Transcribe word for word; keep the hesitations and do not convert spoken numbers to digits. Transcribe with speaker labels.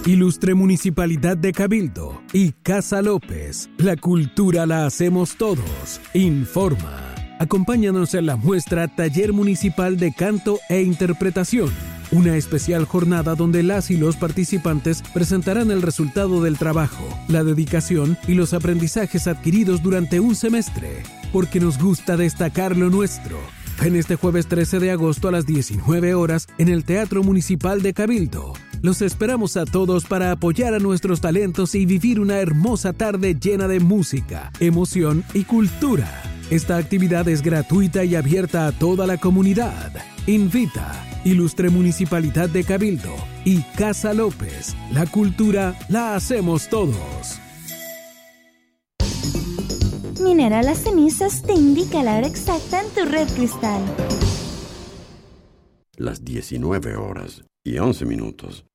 Speaker 1: Ilustre Municipalidad de Cabildo y Casa López, la cultura la hacemos todos, informa. Acompáñanos en la muestra Taller Municipal de Canto e Interpretación, una especial jornada donde las y los participantes presentarán el resultado del trabajo, la dedicación y los aprendizajes adquiridos durante un semestre, porque nos gusta destacar lo nuestro. En este jueves trece de agosto a las diecinueve horas en el Teatro Municipal de Cabildo. Los esperamos a todos para apoyar a nuestros talentos y vivir una hermosa tarde llena de música, emoción y cultura. Esta actividad es gratuita y abierta a toda la comunidad. Invita Ilustre Municipalidad de Cabildo y Casa López. La cultura la hacemos todos.
Speaker 2: Minera Las Cenizas te indica la hora exacta en tu red Cristal.
Speaker 3: Las diecinueve horas y once minutos.